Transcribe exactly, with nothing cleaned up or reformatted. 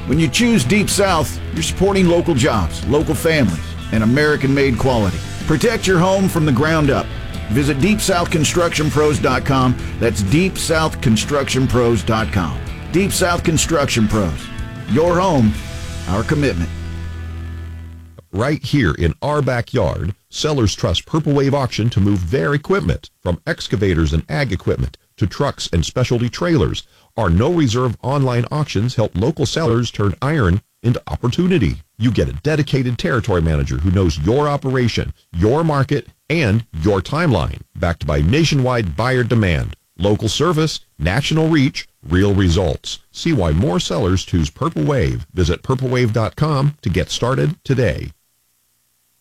When you choose Deep South, you're supporting local jobs, local families, and American-made quality. Protect your home from the ground up. Visit deep south construction pros dot com. That's deep south construction pros dot com. Deep South Construction Pros. Your home, our commitment. Right here in our backyard, sellers trust Purple Wave Auction to move their equipment. From excavators and ag equipment to trucks and specialty trailers, our no-reserve online auctions help local sellers turn iron into opportunity. You get a dedicated territory manager who knows your operation, your market, and your timeline, backed by nationwide buyer demand, local service, national reach, real results. See why more sellers choose Purple Wave. Visit purple wave dot com to get started today.